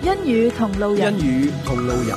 欣語同路人， 欣語同路人。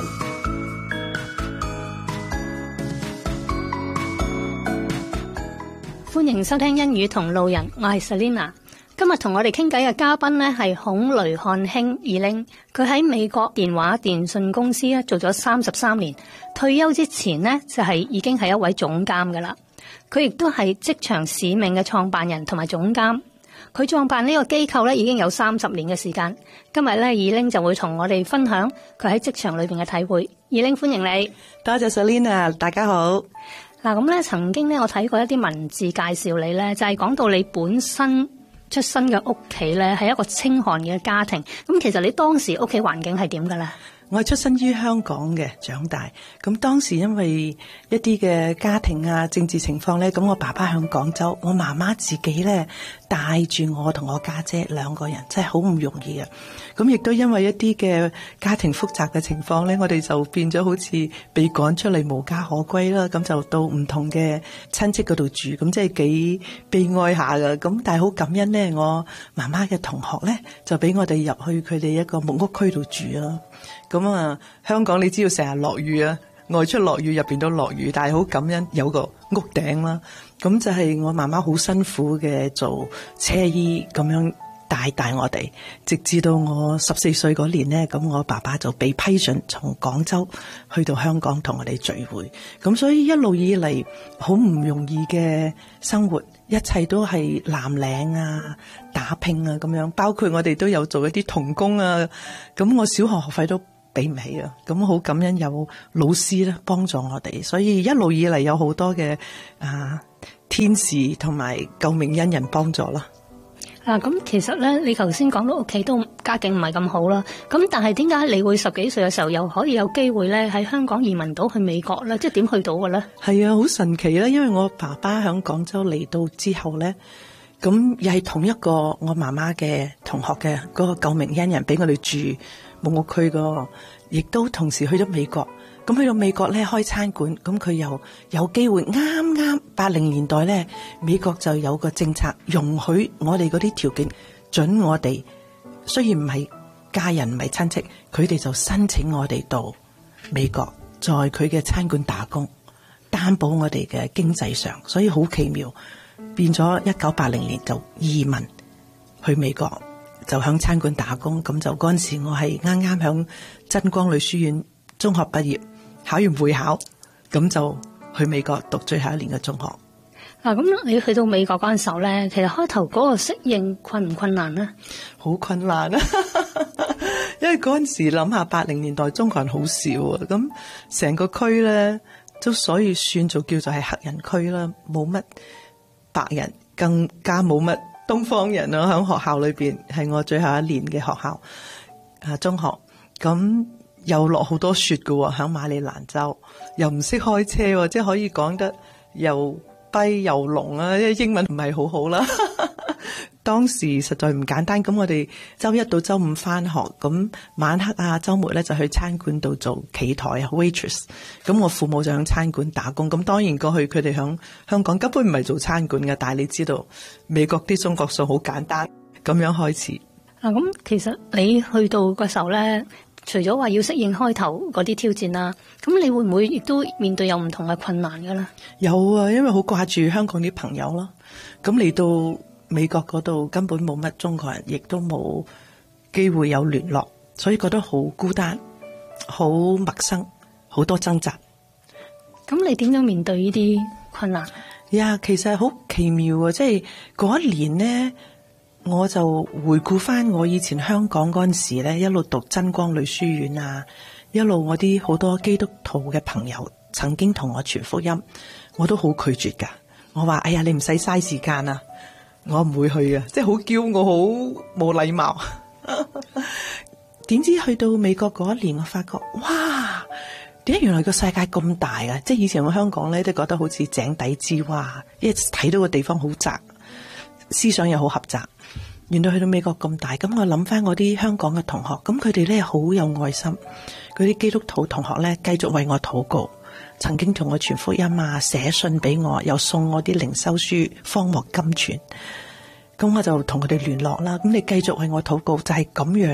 歡迎收聽欣語同路人，我係 Selina。今日同我哋傾偈嘅嘉賓呢係孔雷漢卿 Elaine， 佢喺美國電話電信公司做咗33年，退休之前呢就已經係一位總監噶啦。佢亦都係職場使命嘅創辦人同埋總監。佢創辦呢個機構已經有30年嘅時間。今日Elaine就會同我哋分享佢喺職場裏邊嘅體會。Elaine，歡迎你。 多謝 Selina， 大家好。 嗱，咁曾經我睇過一啲文字介紹你就係講到你本身出身嘅屋企係一個清寒嘅家庭。咁其實你當時屋企環境係點㗎咧？ 我係出身於香港嘅，長大。咁當時因為一啲嘅家庭啊、政治情況咧，咁我爸爸響廣州，我媽媽自己咧帶住我同我家姐兩個人，真係好唔容易嘅。咁亦都因為一啲嘅家庭複雜嘅情況咧，我哋就變咗好似被趕出嚟無家可歸啦。咁就到唔同嘅親戚嗰度住，咁即係幾悲哀下㗎。咁但係好感恩咧，我媽媽嘅同學咧就俾我哋入去佢哋一個木屋區度住啦。咁啊，香港你知道成日落雨啊，外出落雨，入邊都落雨，但係好感恩有個屋頂啦。咁就係我媽媽好辛苦嘅做車衣咁樣帶我哋，直至到我14歲嗰年呢，咁我爸爸就被批准從廣州去到香港同我哋聚會。咁所以一路以嚟好唔容易嘅生活，一切都係藍領啊、打拼啊咁樣，包括我哋都有做一啲童工啊。咁我小學學費都俾唔起啊，咁好感恩有老師咧幫助我哋，所以一路以嚟有好多嘅天使同埋救命恩人幫助啦。 咁其實咧，你頭先講到屋企都家境唔係咁好啦，咁但係點解你會10幾歲嘅時候又可以有機會咧喺香港移民到去美國咧？即係點去到嘅咧？係啊，好神奇啦！因為我爸爸喺廣州嚟到之後咧，咁又係同一個我媽媽嘅同學嘅嗰個救命恩人俾我哋住木屋區個，亦都同時去咗美國。咁去到美國咧開餐館，咁佢又有機會啱80年代咧，美國就有個政策容許我哋嗰啲條件准我哋，雖然唔係家人唔係親戚，佢哋就申請我哋到美國，在佢嘅餐館打工，擔保我哋嘅經濟上，所以好奇妙，變咗1980年就移民去美國，就響餐館打工。咁就嗰陣時我係啱響真光女書院中學畢業，考完會考，咁就去美國讀最後一年嘅中學。 咁你去到美國嗰陣時候咧，其實開頭嗰個適應困唔困難呢？ 好困難啊！因為嗰陣時諗下80年代中國人好少啊，咁成個區咧都所以算做叫做係黑人區啦，冇乜白人，更加冇乜東方人啊。喺學校裏邊係我最後一年嘅學校中學，咁又落好多雪㗎喎，喺馬里蘭州又唔識開車喎，即係可以講得又跛又聾啊，因為英文唔係好好啦。當時實在唔簡單，咁我哋周一到周五返學，咁晚黑啊週末咧就去餐館度做企台啊 waitress。咁我父母就喺餐館打工，咁當然過去佢哋喺香港根本唔係做餐館嘅，但係你知道美國啲中國餸好簡單，咁樣開始。咁其實你去到嗰時候咧，除咗話要適應開頭嗰啲挑戰啦，咁你會唔會亦都面對有唔同嘅困難㗎咧？ 有啊，因為好掛住香港啲朋友啦。咁嚟到美國嗰度根本冇乜中國人，亦都冇機會有聯絡，所以覺得好孤單、好陌生、好多掙扎。 咁你點樣面對呢啲困難？ 呀，其實好奇妙啊！即係嗰一年呢，我就回顧翻我以前香港嗰陣時咧，一路讀真光女書院啊，一路我啲好多基督徒嘅朋友曾經同我傳福音，我都好拒絕噶。我話：哎呀，你唔使嘥時間啊，我唔會去啊！即係好驕傲，好冇禮貌。點知去到美國嗰一年，我發覺哇！點解原來個世界咁大啊！即係以前我香港咧都覺得好似井底之蛙，一睇到個地方好窄，思想又好狹窄。原來去到美國咁大，咁我諗翻我啲香港嘅同學，咁佢哋咧好有愛心，嗰啲基督徒同學咧繼續為我禱告，曾經同我傳福音啊，寫信俾我，又送我啲靈修書《荒漠金傳》，咁我就同佢哋聯絡啦。咁你繼續為我禱告，就係咁樣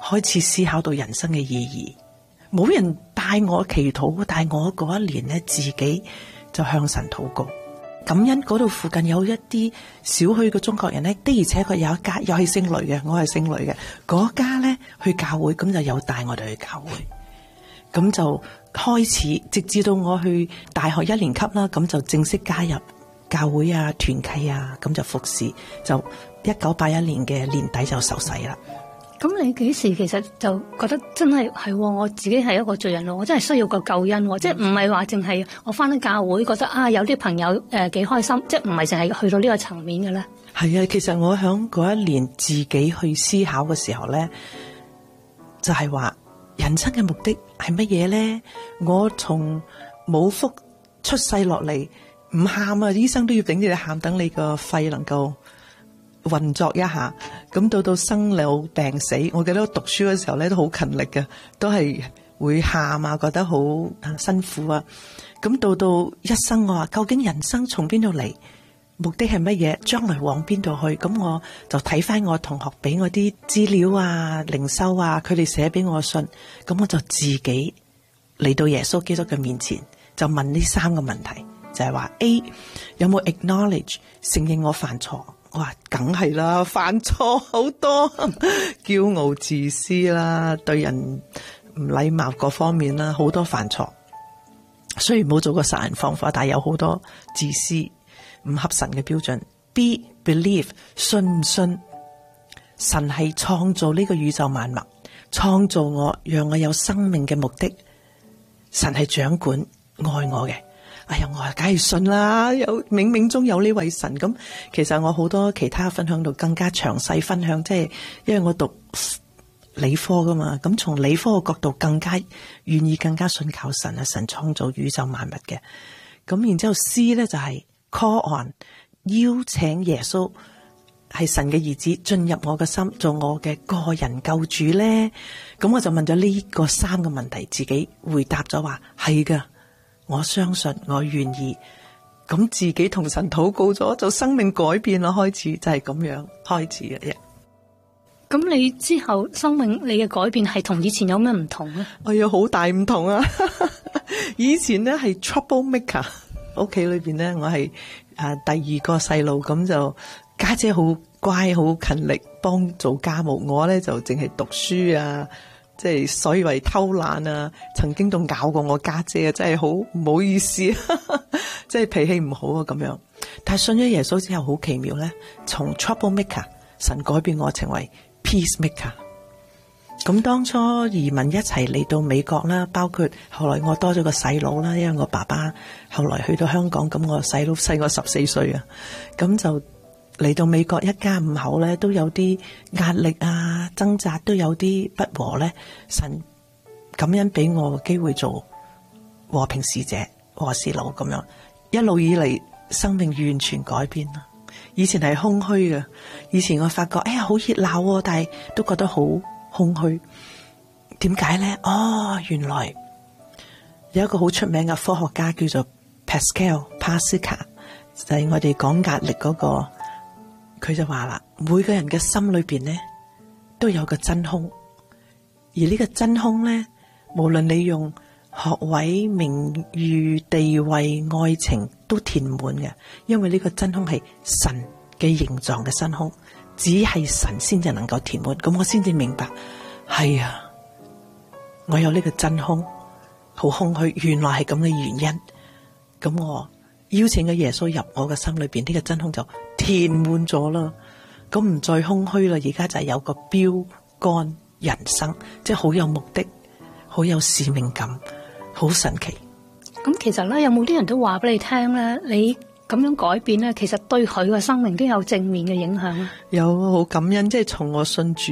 開始思考到人生嘅意義。冇人帶我祈禱，但係我嗰一年咧，自己就向神禱告。感恩嗰度附近有一啲少許嘅中國人咧，的而且確有一家又係姓雷嘅，我係姓雷嘅，嗰家咧去教會，咁就有帶我哋去教會，咁就開始直至到我去大學1年級啦，咁就正式加入教會啊、團契啊，咁就服侍，就1981年嘅年底就受洗啦。 咁你幾時其實就覺得真係我自己係一個罪人咯，我真係需要個救恩，即係唔係話淨係我翻到教會覺得啊有啲朋友幾開心，即係唔係淨係去到呢個層面嘅咧？ 係啊，其實我響嗰一年自己去思考嘅時候咧，就係話人生嘅目的係乜嘢咧？我從冇福出世落嚟，唔喊啊，醫生都要頂住你喊，等你個肺能夠運作一下，咁到生老病死，我記得我讀書嘅時候咧都好勤力嘅，都係會喊啊，覺得好辛苦啊。咁到一生，我話究竟人生從邊度嚟，目的係乜嘢，將來往邊度去？咁我就睇翻我同學俾我啲資料啊、靈修啊，佢哋寫俾我嘅信，咁我就自己嚟到耶穌基督嘅面前，就問呢3個問題，就係話 A 有冇 acknowledge 承認我犯錯？我話梗係啦，犯錯好多，驕傲自私啦，對人唔禮貌各方面啦，好多犯錯。雖然冇做過殺人放火，但係有好多自私唔合神嘅標準。B believe 信唔信神係創造呢個宇宙萬物，創造我，讓我有生命嘅目的，神係掌管愛我嘅。哎呀，我梗係信啦，有冥冥中有呢位神。咁其實我好多其他分享度更加詳細分享，即係因為我讀理科噶嘛，咁從理科嘅角度更加願意更加信靠神啊，神創造宇宙萬物嘅。咁然之後 C 咧就係 call on 邀請耶穌係神嘅兒子進入我嘅心，做我嘅個人救主咧。咁我就問咗呢個3個問題，自己回答咗話係噶。我相信，我願意，咁自己同神禱告咗，就生命改變啦，開始就係咁樣開始嘅。 咁你之後生命你嘅改變係同以前有咩唔同咧？ 哎呀，好大唔同啊！以前咧係 trouble maker， 屋企裏邊咧我係第2個細路，咁就家姐好乖好勤力幫做家務，我咧就淨係讀書啊。即係所以為偷懶啊，曾經都咬過我家姐啊，真係好唔好意思，即係脾氣唔好啊咁樣。但係信咗耶穌之後好奇妙咧，從 trouble maker 神改變我成為 peace maker。咁當初移民一齊嚟到美國啦，包括後來我多咗個細佬啦，因為我爸爸後來去到香港，咁我細佬細我14歲啊，咁就嚟到美國，一家5口咧都有啲壓力啊，掙扎，都有啲不和咧。神感恩俾我機會做和平使者、和事佬咁樣，一路以嚟生命完全改變啦。以前係空虛嘅，以前我發覺哎呀好熱鬧，但係都覺得好空虛。點解咧？哦，原來有一個好出名嘅科學家叫做 Pascal 帕斯卡，就係我哋講壓力嗰個。佢就話啦，每個人嘅心裏邊咧都有個真空，而呢個真空咧，無論你用學位、名譽、地位、愛情都填滿嘅，因為呢個真空係神嘅形狀嘅真空，只係神先至能夠填滿。咁我先至明白，係啊，我有呢個真空，好空虛，原來係咁嘅原因。咁我邀請咗耶穌入我嘅心裏邊，呢個真空就填滿咗啦，咁唔再空虛啦。而家就係有個標杆人生，即係好有目的，好有使命感，好神奇。 咁其實咧，有冇啲人都話俾你聽咧？你咁樣改變咧，其實對佢嘅生命都有正面嘅影響啊？ 有，好感恩，即係從我信主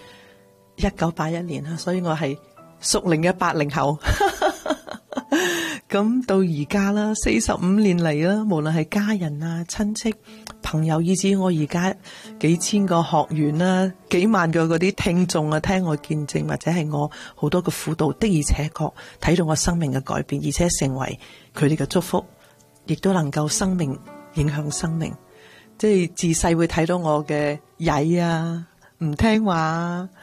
1981年啦，所以我係屬靈嘅80後。咁到而家啦，45年嚟啦，無論係家人啊、親戚、朋友，以至我而家幾千個學員啦、幾萬個嗰啲聽眾啊，聽我見證，或者係我好多個輔導，的而且確睇到我生命嘅改變，而且成為佢哋嘅祝福，亦都能夠生命影響生命。即係自細會睇到我嘅曳啊、唔聽話啊、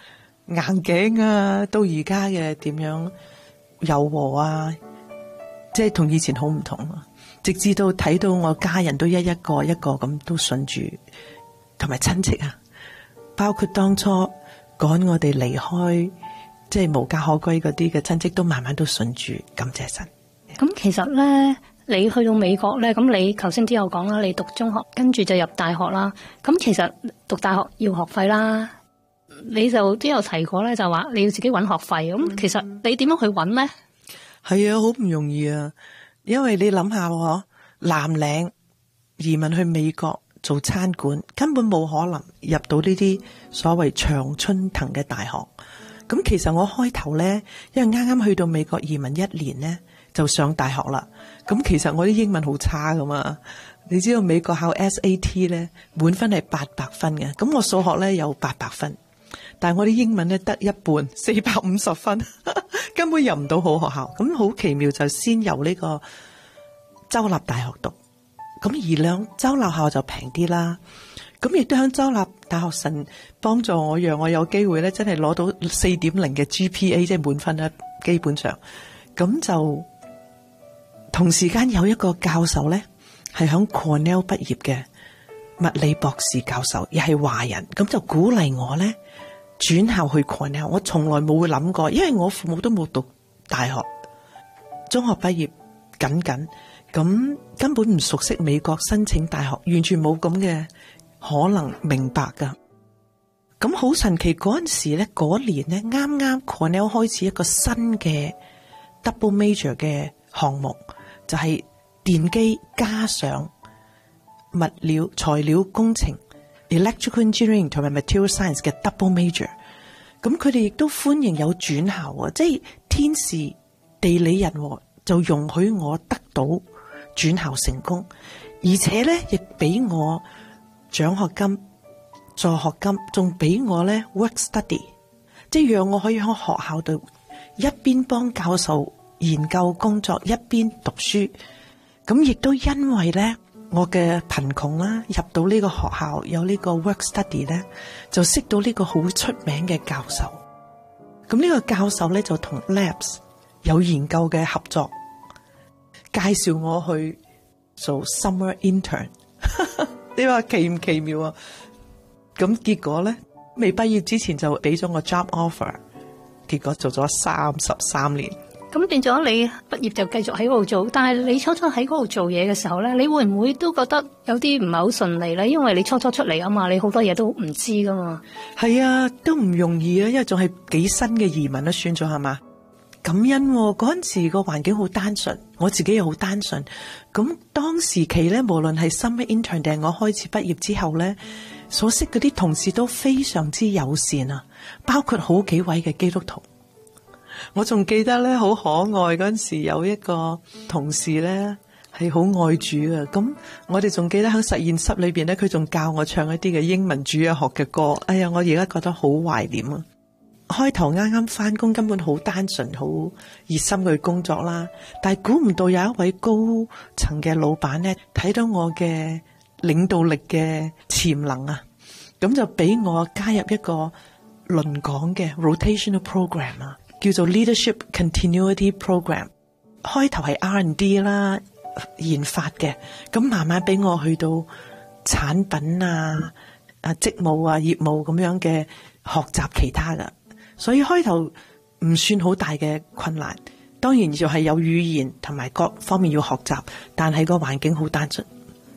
硬頸啊，到而家嘅點樣柔和啊，即係同以前好唔同啊。直至到睇到我家人都一個一個咁都信住，同埋親戚啊，包括當初趕我哋離開，即係無家可歸嗰啲嘅親戚，都慢慢都信住，感謝神。 咁其實咧，你去到美國咧，咁你頭先都有講啦，你讀中學，跟住就入大學啦。咁其實讀大學要學費啦，你就都有提過咧，就話你要自己搵學費。咁其實你點樣去搵咧？ 係啊，好唔容易啊！因為你諗下喎，藍領移民去美國做餐館，根本冇可能入到呢啲所謂常春藤嘅大學。咁其實我開頭咧，因為啱啱去到美國移民1年咧，就上大學啦。咁其實我啲英文好差噶嘛，你知道美國考 SAT 咧，滿分係800分嘅，咁我數學咧有800分，但係我啲英文咧得一半450分，根本入唔到好學校。咁好奇妙，就先由呢個州立大學讀，咁而兩州立校就平啲啦。咁亦都喺州立大學神幫助我，讓我有機會咧，真係攞到4.0嘅 GPA，即係滿分啦，基本上。咁就同時間有一個教授咧，係響 Cornell 畢業嘅物理博士教授，又係華人，咁就鼓勵我咧轉校去 Cornell。我從來冇會諗過，因為我父母都冇讀大學，中學畢業僅咁根本唔熟悉美國申請大學，完全冇咁嘅可能明白噶。咁好神奇，嗰陣時咧，嗰年咧啱啱 Cornell 開始一個新嘅 double major 嘅項目，就係電機加上物料材料工程 electrical engineering 同埋 material science 嘅 double major。咁佢哋亦都歡迎有轉校啊，即係天時地利人和，就容許我得到轉校成功，而且咧亦俾我獎學金、助學金，仲俾我咧 work study， 即係讓我可以喺學校度一邊幫教授研究工作，一邊讀書。咁亦都因為咧我嘅貧窮啦，入到呢個學校有呢個 work study 咧，就識到呢個好出名嘅教授。咁呢個教授咧就同 labs 有研究嘅合作，介紹我去做 summer intern。你話奇唔奇妙啊？咁結果咧，未畢業之前就俾咗我 job offer， 結果做咗33年。 咁變咗你畢業就繼續喺嗰度做，但係你初初喺嗰度做嘢嘅時候咧，你會唔會都覺得有啲唔係好順利咧？因為你初初出嚟啊嘛，你好多嘢都唔知噶嘛。 係啊，都唔容易啊，因為仲係幾新嘅移民都算咗係嘛。感恩嗰陣時個環境好單純，我自己又好單純。咁當時期咧，無論係 summer intern 定係我開始畢業之後咧，所識嗰啲同事都非常之友善啊，包括好幾位嘅基督徒。我仲記得咧，好可愛嗰陣時有一個同事咧係好愛主啊。咁我哋仲記得喺實驗室裏邊咧，佢仲教我唱一啲嘅英文主日學嘅歌。哎呀，我而家覺得好懷念啊！開頭啱啱翻工，根本好單純，好熱心去工作啦。但係估唔到有一位高層嘅老闆咧，睇到我嘅領導力嘅潛能啊，咁就俾我加入一個輪崗嘅 rotational program 啊，叫做 Leadership Continuity Program。開頭係 R&D 啦，研發嘅，咁慢慢俾我去到產品啊、職務啊、業務咁樣嘅學習其他噶。所以開頭唔算好大嘅困難，當然就係有語言同埋各方面要學習，但係個環境好單純。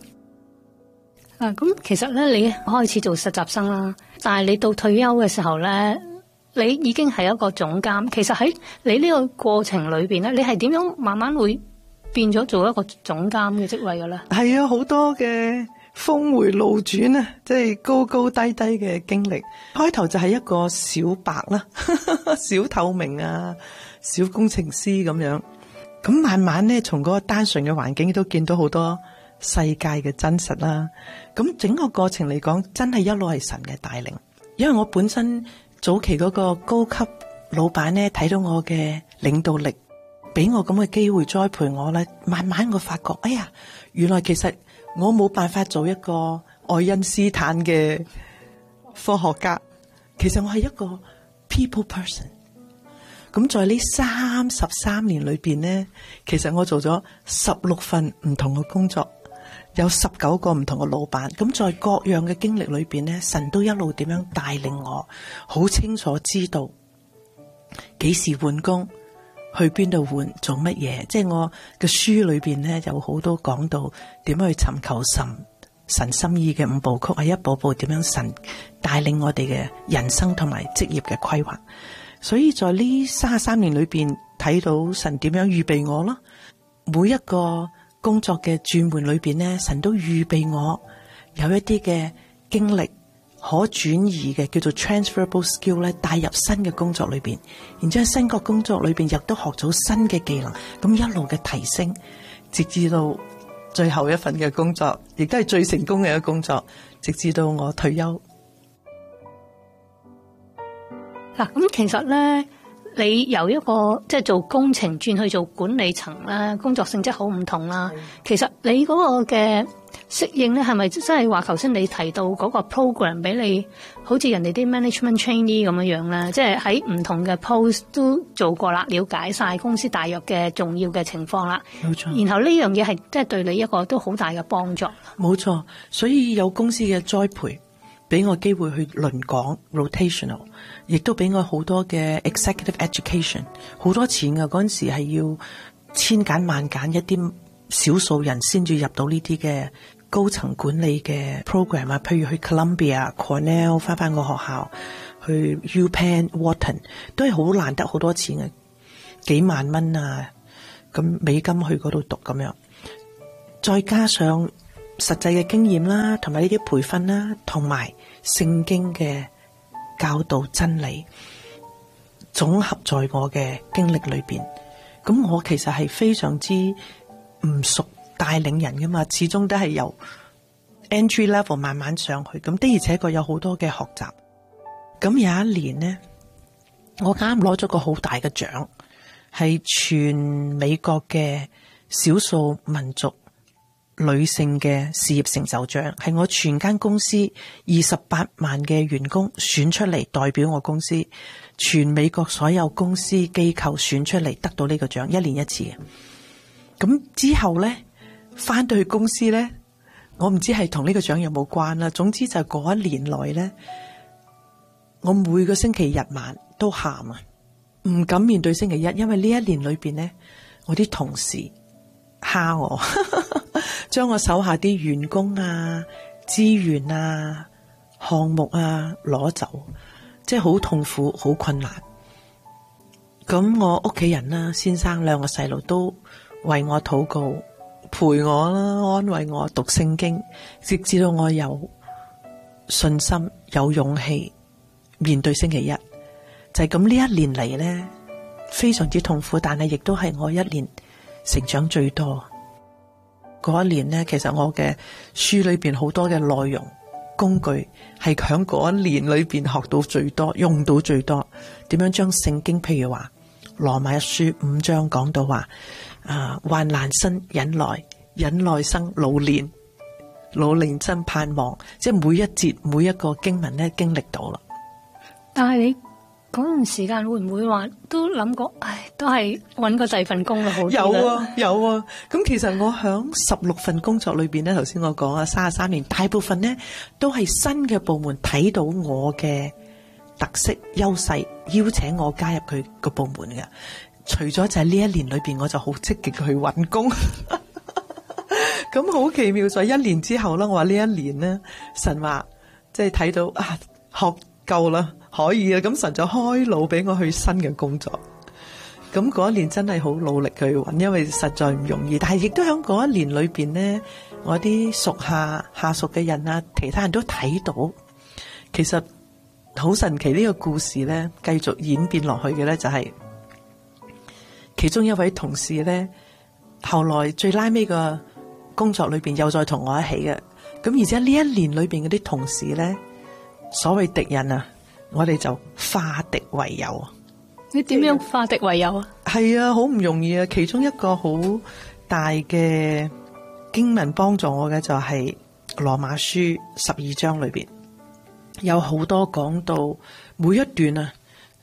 咁其實咧，你開始做實習生啦，但係你到退休嘅時候咧，你已經係一個總監。其實喺你呢個過程裏邊咧，你係點樣慢慢會變咗做一個總監嘅職位嘅咧？係啊，好多嘅峰回路轉啊，即係高高低低嘅經歷。開頭就係一個小白啦，小透明啊，小工程師咁樣。咁慢慢咧，從嗰個單純嘅環境都見到好多世界嘅真實啦。咁整個過程嚟講，真係一路係神嘅帶領。因為我本身早期嗰個高級老闆咧，睇到我嘅領導力，俾我咁嘅機會栽培我咧，慢慢我發覺，哎呀，原來其實我冇辦法做一個愛因斯坦嘅科學家，其實我係一個 people person。咁在呢33年裏邊呢，其實我做咗16份唔同嘅工作，有19個唔同嘅老闆。咁在各樣嘅經歷裏邊呢，神都一路點樣帶領我，好清楚知道幾時換工，去邊度換，做乜嘢。即係我嘅書裏邊呢，有好多講到點樣去尋求神心意嘅5部曲，係一步步點樣神帶領我哋嘅人生同埋職業嘅規劃。所以在呢33年裏邊睇到神點樣預備我咯，每一個工作嘅轉換裏邊呢，神都預備我有一啲嘅經歷可轉移嘅叫做 transferable skill 咧，帶入新嘅工作裏邊，然之後新個工作裏邊亦都學到新嘅技能，咁一路嘅提升，直至到最後一份嘅工作，亦都係最成功嘅一個工作，直至到我退休。 嗱，咁其實咧，你由一個即係做工程轉去做管理層啦，工作性質好唔同啦。其實你嗰個嘅適應咧，係咪真係話頭先你提到嗰個 program 俾你，好似人哋啲 management trainee 咁樣樣咧，即係喺唔同嘅 post 都做過啦，了解晒公司大約嘅重要嘅情況啦。 冇錯。 然後呢樣嘢係即係對你一個都好大嘅幫助。 冇錯，所以有公司嘅栽培，俾我機會去輪崗 rotational， 亦都俾我好多嘅 executive education， 好多錢㗎。嗰陣時係要千揀萬揀一啲少數人先至入到呢啲嘅高層管理嘅 program 啊，譬如去 Columbia、Cornell 翻個學校，去 UPenn、Wharton 都係好難得，好多錢嘅，幾萬蚊啊，咁美金去嗰度讀咁樣，再加上實際嘅經驗啦，同埋呢啲培訓啦，同埋聖經嘅教導真理，總合在我嘅經歷裏邊。咁我其實係非常之唔熟帶領人噶嘛，始終都係由 entry level 慢慢上去。咁的而且確有好多嘅學習。咁有一年呢，我啱攞咗個好大嘅獎，係全美國嘅少數民族女性嘅事業成就獎，係我全間公司28萬嘅員工選出嚟，代表我公司，全美國所有公司機構選出嚟得到呢個獎，一年一次嘅。咁之後呢，翻到去公司呢，我唔知係同呢個獎有冇關啦。總之就嗰一年內呢，我每個星期日晚都喊啊，唔敢面對星期一，因為呢一年裏邊呢，我啲同事蝦我，將我手下啲員工啊、資源啊、項目啊攞走，即係好痛苦、好困難。咁我屋企人啦、先生兩個細路都為我禱告，陪我啦，安慰我，讀聖經，直至到我有信心、有勇氣面對星期一。就係咁，呢一年嚟呢，非常之痛苦，但係亦都係我一年成長最多。嗰一年呢，其實我嘅書裏邊好多嘅內容工具係響嗰一年裏邊學到最多，用到最多。點樣將聖經，譬如話羅馬書5章講到話，患難生忍耐，忍耐生老練，老練生盼望。即係每一節每一個經文咧經歷到啦。 但係你嗰段時間會唔會話都諗過，都係搵個第二份工就好啲啦？ 有啊。咁其實我響16份工作裏邊咧，頭先我講啊，33年，大部分咧都係新嘅部門睇到我嘅特色優勢，邀請我加入佢個部門嘅。除咗就係呢一年裏邊，我就好積極去搵工。咁好奇妙，在1年之後啦，我話呢一年咧，神話即係睇到學夠啦，可以啊，咁神就開路俾我去新嘅工作。咁嗰一年真係好努力去搵，因為實在唔容易。但係亦都喺嗰一年裏邊呢，我啲屬下屬嘅人啊，其他人都睇到，其實好神奇。呢個故事呢，繼續演變落去嘅呢，就係其中一位同事呢，後來最拉尾個工作裏邊又再同我一起嘅。咁而且呢一年裏邊嗰啲同事呢，所謂敵人啊，我哋就化敵為友。 你點樣化敵為友啊？ 係啊，好唔容易啊。其中一個好大嘅經文幫助我嘅就係羅馬書12章裏邊有好多講到每一段啊，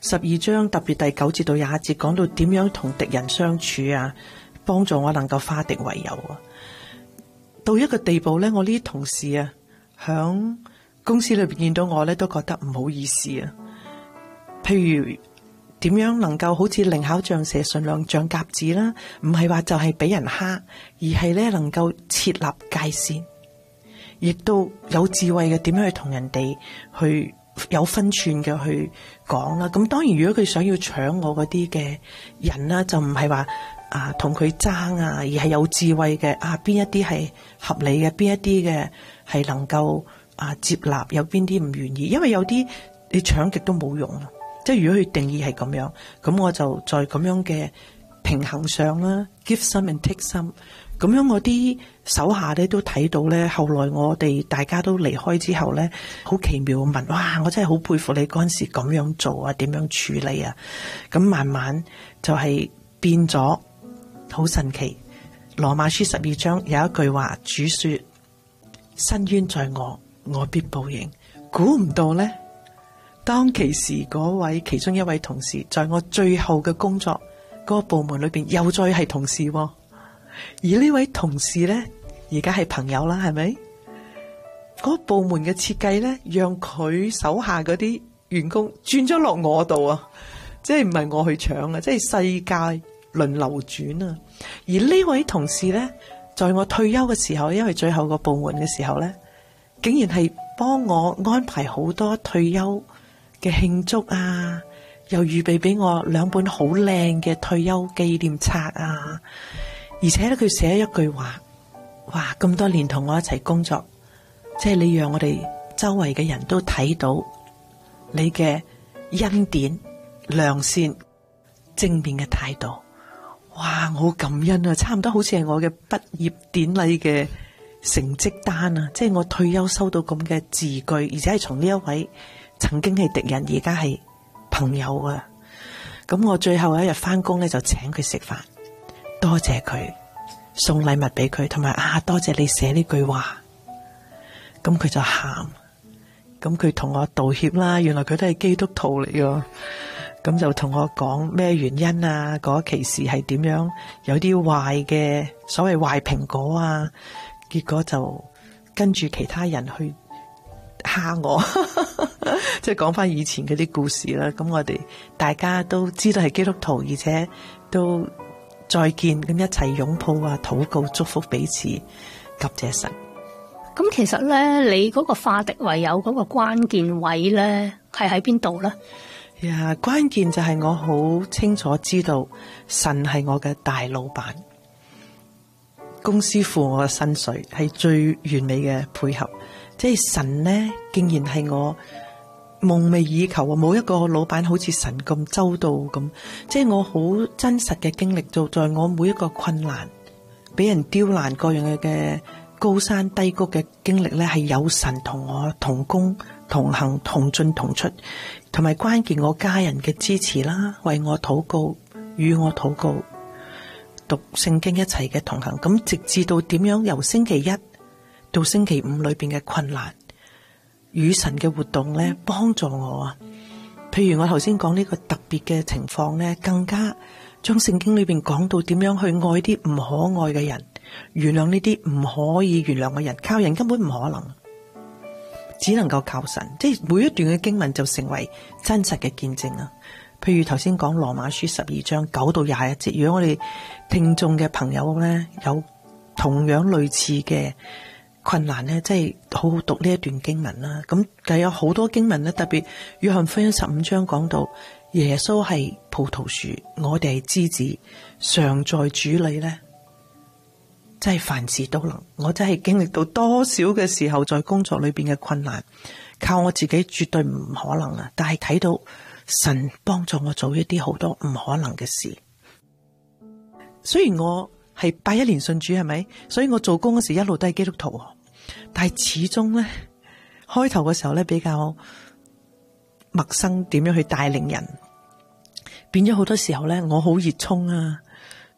12章特別第9節到21節講到點樣同敵人相處啊，幫助我能夠化敵為友啊。到一個地步咧，我呢啲同事啊，響公司裏邊見到我咧，都覺得唔好意思啊。譬如點樣能夠好似靈巧像蛇，順良像鴿子啦，唔係話就係俾人蝦，而係咧能夠設立界線，亦都有智慧嘅點樣去同人哋去有分寸嘅去講啦。咁當然如果佢想要搶我嗰啲嘅人啦，就唔係話同佢爭啊，而係有智慧嘅邊一啲係合理嘅，邊一啲嘅係能夠接納，有邊啲唔願意，因為有啲你搶極都冇用。即係如果佢定義係咁樣，咁我就在咁樣嘅平衡上啦 ，give some and take some， 咁樣我啲手下咧都睇到咧。後來我哋大家都離開之後咧，好奇妙問：哇！我真係好佩服你嗰陣時咁樣做啊，點樣處理啊？咁慢慢就係變咗，好神奇。羅馬書12章有一句話，主說：伸冤在我，我必報應。估唔到咧。當其時嗰位其中一位同事，在我最後嘅工作嗰個部門裏邊，又再係同事喎。而呢位同事咧，而家係朋友啦，係咪？嗰個部門嘅設計咧，讓佢手下嗰啲員工轉咗落我度啊！即係唔係我去搶啊，即係世界輪流轉啊！而呢位同事咧，在我退休嘅時候，因為最後個部門嘅時候咧，竟然係幫我安排好多退休嘅慶祝啊，又預備俾我2本好靚嘅退休紀念冊啊，而且咧佢寫一句話，哇！咁多年同我一齊工作，即係你讓我哋周圍嘅人都睇到你嘅恩典、良善、正面嘅態度，哇！我好感恩啊，差唔多好似係我嘅畢業典禮嘅成績單啊，即係我退休收到咁嘅字句，而且係從呢一位曾經係敵人，而家係朋友啊！咁我最後一日翻工咧，就請佢食飯，多謝佢，送禮物俾佢，同埋多謝你寫呢句話。咁佢就喊，咁佢同我道歉啦。原來佢都係基督徒嚟㗎，咁就同我講咩原因啊？嗰期時係點樣？有啲壞嘅所謂壞蘋果啊，結果就跟住其他人去蝦我，即係講翻以前嗰啲故事啦。咁我哋大家都知道係基督徒，而且都再見，咁一齊擁抱啊，禱告祝福彼此，感謝神。 咁其實咧，你嗰個化敵為友嗰個關鍵位咧，係喺邊度咧？ 呀，關鍵就係我好清楚知道神係我嘅大老闆，公司付我嘅薪水係最完美嘅配合。即係神呢，竟然係我夢寐以求啊！冇一個老闆好似神咁周到咁。即係我好真實嘅經歷，就在我每一個困難、俾人刁難各樣嘅高山低谷嘅經歷咧，係有神同我同工同行同進同出，同埋關鍵我家人嘅支持啦，為我禱告，與我禱告，讀聖經一齊嘅同行。咁直至到點樣由星期一到星期五裏邊嘅困難與神嘅活動咧，幫助我啊！譬如我頭先講呢個特別嘅情況咧，更加將聖經裏邊講到點樣去愛啲唔可愛嘅人，原諒呢啲唔可以原諒嘅人，靠人根本唔可能，只能夠靠神。即係每一段嘅經文就成為真實嘅見證啊！譬如頭先講羅馬書12章9到21節，如果我哋聽眾嘅朋友咧有同樣類似嘅困難咧，即係好好讀呢一段經文啦。咁但係有好多經文咧，特別約翰福音15章講到耶穌係葡萄樹，我哋係枝子，常在主裏咧，真係凡事都能。我真係經歷到多少嘅時候，在工作裏邊嘅困難，靠我自己絕對唔可能啊！但係睇到神幫助我做一啲好多唔可能嘅事。雖然我係81年信主，係咪？所以我做工嗰時一路都係基督徒，但係始終咧，開頭嘅時候咧比較陌生，點樣去帶領人，變咗好多時候咧，我好熱衷啊，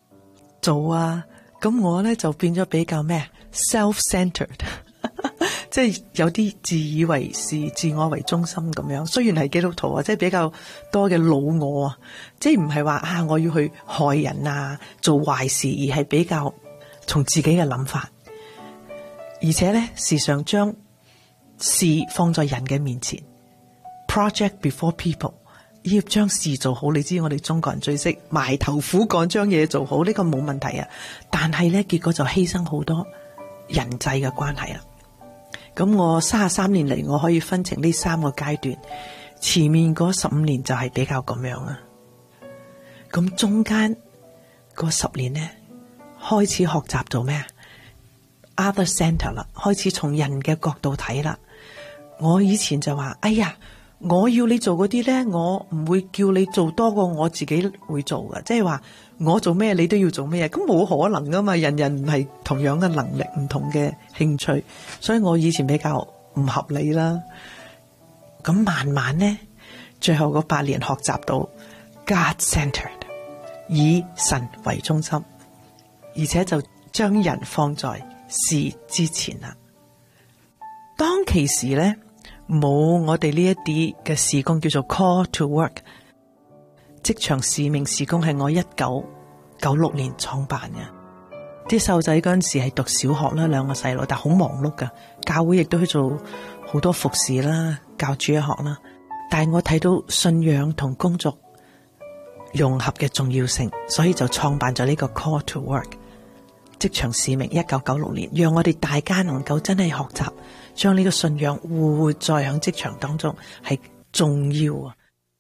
做啊，咁我咧就變咗比較咩 self-centered， 即係有啲自以為是、自我為中心咁樣。雖然係基督徒啊，即係比較多嘅老我啊，即係唔係話我要去害人啊、做壞事，而係比較從自己嘅諗法，而且咧時常將事放在人嘅面前 ，project before people。要將事做好，你知我哋中國人最識埋頭苦幹，將嘢做好，呢個冇問題啊。但係咧，結果就犧牲好多人際嘅關係啦。咁我33年嚟，我可以分成呢3個階段，前面嗰15年就係比較咁樣啊。咁中間嗰10年咧，開始學習做咩啊 ？Other center 啦，開始從人嘅角度睇啦。我以前就話，哎呀。我要你做嗰啲咧，我唔會叫你做多過我自己會做㗎。即係話我做咩你都要做咩，咁冇可能噶嘛，人人唔係同樣嘅能力，唔同嘅興趣，所以我以前比較唔合理啦。咁慢慢咧，最後嗰8年學習到 God-centered， 以神為中心，而且就將人放在事之前啦。當其時咧，冇我哋呢一啲嘅事工叫做 call to work， 職場使命事工係我1996年創辦嘅。啲細路仔嗰陣時係讀小學啦，2個細路，但好忙碌噶。教會亦都去做好多服侍啦，教主日學啦。但係我睇到信仰同工作融合嘅重要性，所以就創辦咗呢個 call to work， 職場使命。1996年，讓我哋大家能夠真係學習。將呢個信仰活在喺職場當中係重要啊！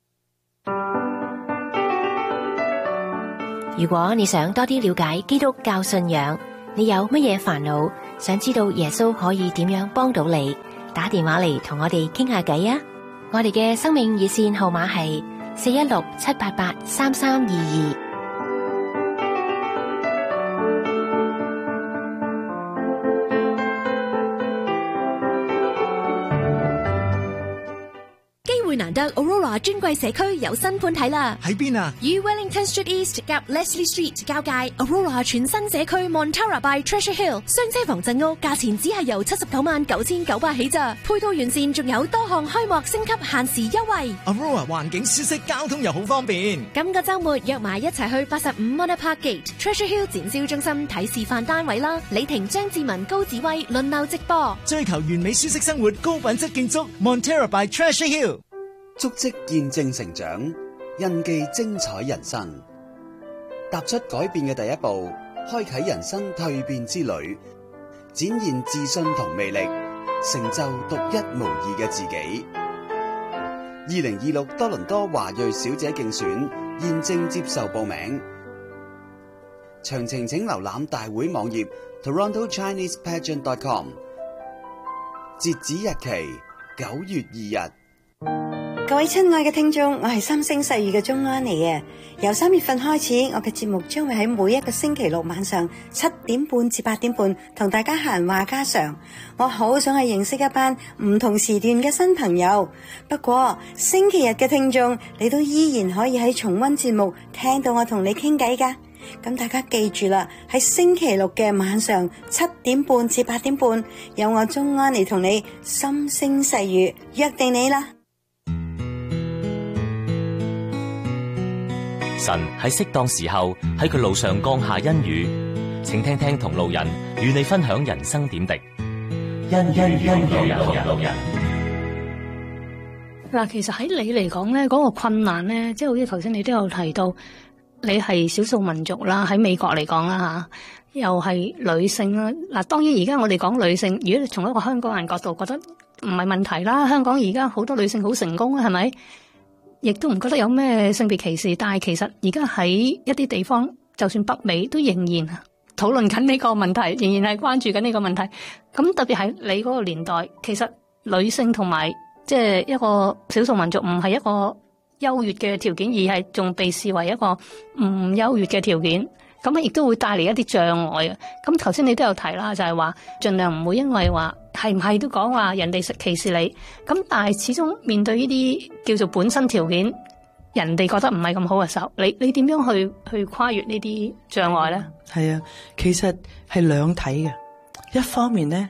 如果你想多啲了解基督教信仰，你有乜嘢煩惱，想知道耶穌可以點樣幫到你，打電話嚟同我哋傾下偈啊！我哋嘅生命熱線號碼係416-788-3322。 難得 Aurora 尊貴社區有新盤睇啦！ 喺邊啊？ 於 Wellington Street East 夾 Leslie Street 交界 ，Aurora 全新社區 Montara by Treasure Hill 雙車房鎮屋，價錢只係由799900起咋，配套完善，仲有多項開幕升級限時優惠。 Aurora 環境舒適，交通又好方便。 今個週末約埋一齊去85 Mona Park Gate Treasure Hill 展銷中心睇示範單位啦！李婷、張志文、高子威輪流直播， 追求完美舒適生活，高品質建築 Montara by Treasure Hill。 足跡見證成長，印記精彩人生。踏出改變嘅第一步，開啟人生蛻變之旅，展現自信同魅力，成就獨一無二嘅自己。2026多倫多華裔小姐競選現正接受報名，詳情請瀏覽大會網頁 TorontoChinesePageant.com。截止日期9月2日。 各位親愛嘅聽眾，我係三星細語嘅鍾安妮啊！由3月份開始，我嘅節目將會喺每一個星期六晚上7點半至8點半同大家閒話家常。我好想去認識一班唔同時段嘅新朋友。不過星期日嘅聽眾，你都依然可以喺重溫節目聽到我同你傾偈噶。咁大家記住啦，喺星期六嘅晚上7點半至8點半，有我鍾安妮同你心聲細語，約定你啦。 神喺適當時候喺佢路上降下恩雨，請聽聽同路人與你分享人生點滴。恩路人。 嗱，其實喺你嚟講咧，嗰個困難咧，即係好似頭先你都有提到，你係少數民族啦，喺美國嚟講啦吓，又係女性啦。嗱，當然而家我哋講女性，如果你從一個香港人角度覺得唔係問題啦，香港而家好多女性好成功啊，係咪？亦都唔覺得有咩性別歧視，但係其實而家喺一啲地方，就算北美都仍然討論緊呢個問題，仍然係關注緊呢個問題。咁特別係你嗰個年代，其實女性同埋即係一個少數民族唔係一個優越嘅條件，而係仲被視為一個唔優越嘅條件。咁亦都會帶嚟一啲障礙啊！咁頭先你都有提啦，就係話盡量唔會因為話係唔係都講話人哋歧視你，咁但係始終面對呢啲叫做本身條件，人哋覺得唔係咁好嘅時候，你點樣去跨越呢啲障礙咧？ 係啊，其實係兩體嘅。一方面咧，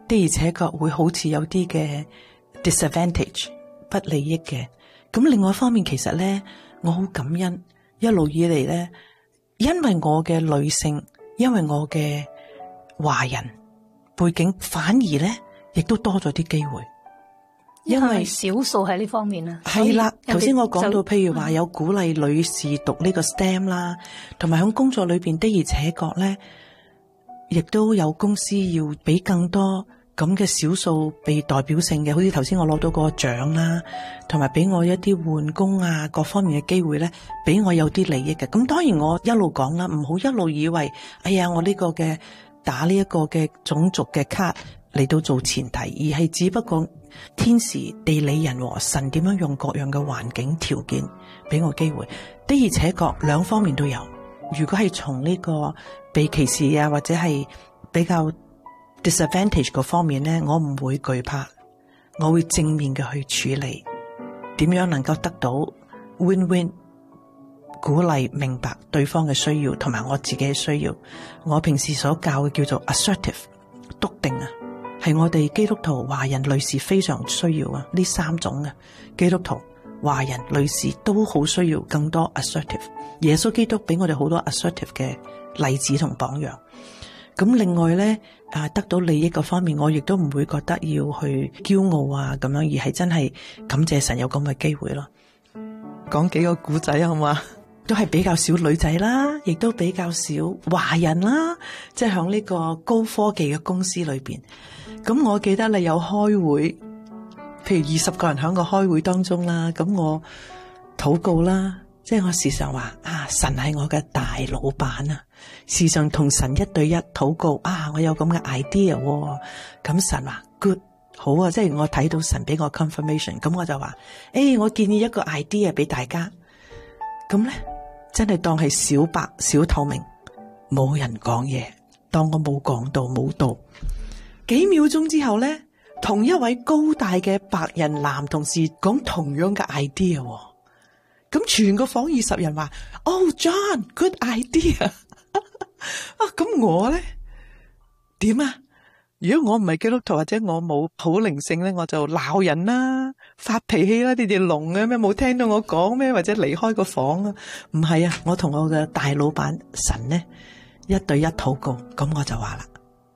的而且確會好似有啲嘅 disadvantage 不利益嘅。咁另外一方面，其實咧我好感恩，一路以嚟咧，因為我嘅女性，因為我嘅華人背景，反而咧亦都多咗啲機會。因為少數喺呢方面啊， 係啦，頭先我講到，譬如話有鼓勵女士讀呢個 STEM 啦，同埋喺工作裏邊的而且確咧，亦都有公司要俾更多咁嘅少數被代表性嘅，好似頭先我攞到個獎啦，同埋俾我一啲換工啊各方面嘅機會咧，俾我有啲利益嘅。咁當然我一路講啦，唔好一路以為，哎呀我呢個嘅打呢一個嘅種族嘅卡嚟到做前提，而係只不過天時地利人和，神點樣用各樣嘅環境條件俾我機會，的而且確兩方面都有。如果係從呢個被歧視啊或者係比較 disadvantage 嗰方面咧，我唔會懼怕，我會正面嘅去處理，點樣能夠得到 win-win， 鼓勵明白對方嘅需要同埋我自己嘅需要。我平時所教嘅叫做 assertive 篤定啊，係我哋基督徒華人女士非常需要啊，呢三種嘅基督徒華人女士都好需要更多 assertive。耶穌基督俾我哋好多 assertive 嘅例子同榜樣。咁另外咧，得到利益嗰方面，我亦都唔會覺得要去驕傲啊咁樣，而係真係感謝神有咁嘅機會咯。講幾個古仔好嘛？都係比較少女仔啦，亦都比較少華人啦，即係響呢個高科技嘅公司裏邊。咁我記得你有開會，譬如20個人響個開會當中啦，咁我禱告啦，即係我時常話神係我嘅大老闆啊，時常同神一對一禱告我有咁嘅 idea 喎，咁神話 good 好啊，即係我睇到神俾我 confirmation， 咁我就話我建議一個 idea 俾大家，咁咧真係當係小白小透明，冇人講嘢，當我冇講到冇到。幾秒鐘之後咧，同一位高大嘅白人男同事講同樣嘅 idea， 咁全個房20人話，Oh John good idea 咁我咧點啊？如果我唔係基督徒或者我冇好靈性咧，我就鬧人啦，發脾氣啦，你哋聾嘅咩？冇聽到我講咩？或者離開個房啊？唔係啊，我同我嘅大老闆神咧一對一禱告，咁我就話啦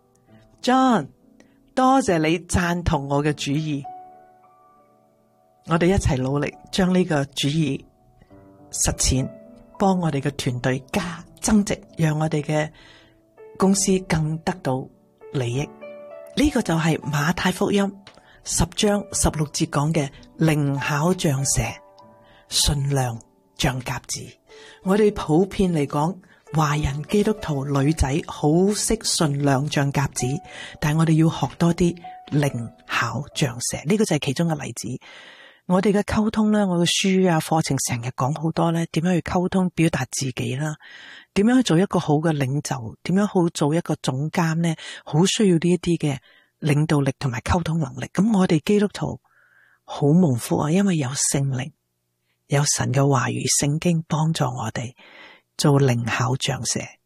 ，John， 多謝你贊同我嘅主意，我哋一齊努力將呢個主意實踐，幫我哋嘅團隊增值，讓我哋嘅公司更得到利益。呢個就係馬太福音10章16節講嘅靈巧像蛇，馴良像鴿子。我哋普遍嚟講，華人基督徒女仔好識馴良像鴿子，但係我哋要學多啲靈巧像蛇。呢個就係其中嘅例子。我哋嘅溝通咧，我嘅書啊課程成日講好多咧，點樣去溝通表達自己啦，點樣去做一個好嘅領袖，點樣好做一個總監咧，好需要呢一啲嘅領導力同埋溝通能力。咁我哋基督徒好蒙福啊，因為有聖靈，有神嘅話語聖經幫助我哋做靈巧像蛇。